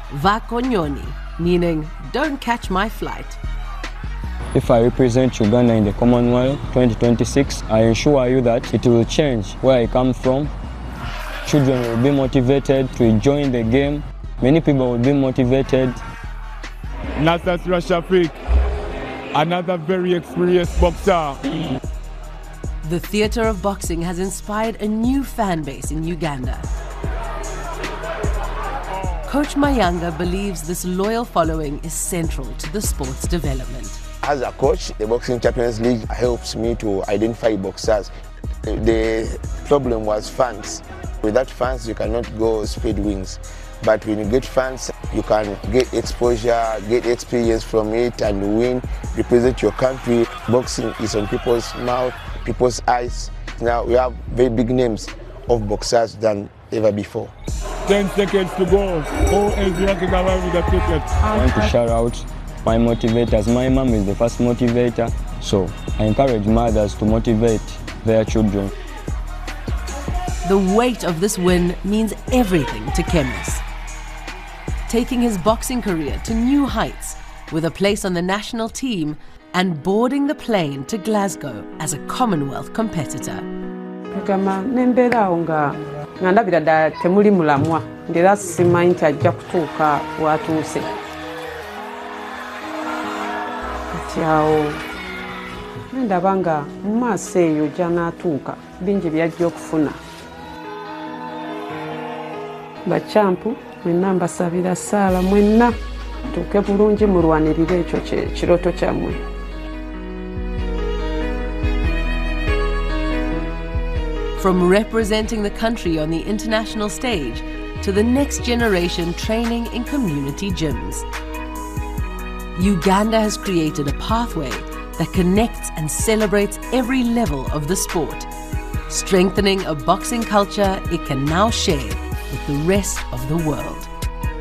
Vakonyoni, meaning don't catch my flight. If I represent Uganda in the Commonwealth 2026, I assure you that it will change where I come from. Children will be motivated to join the game. Many people will be motivated. Nasser Shafiq, another very experienced boxer. The theatre of boxing has inspired a new fan base in Uganda. Coach Mayanga believes this loyal following is central to the sport's development. As a coach, the Boxing Champions League helps me to identify boxers. The problem was fans. Without fans, you cannot go spread wings. But when you get fans, you can get exposure, get experience from it and win, represent your country. Boxing is on people's mouth, people's eyes. Now we have very big names of boxers than ever before. 10 seconds to go. Who is walking around with the ticket? I want to shout out my motivators. My mom is the first motivator, so I encourage mothers to motivate their children. The weight of this win means everything to Kempis, taking his boxing career to new heights with a place on the national team and boarding the plane to Glasgow as a Commonwealth competitor. Ngandabira da temuli mulamwa ndera simanyi nti ajja kutuuka watuuse atyawo ndaba nga mu maaso eyo gy'anaatuuka bingi byajja okufuna. Bacampu mwenna mbasabira ssaala mwenna tuuke bulungi mulwanirire ekyo kirooto kyammwe. From representing the country on the international stage to the next generation training in community gyms, Uganda has created a pathway that connects and celebrates every level of the sport, strengthening a boxing culture it can now share with the rest of the world.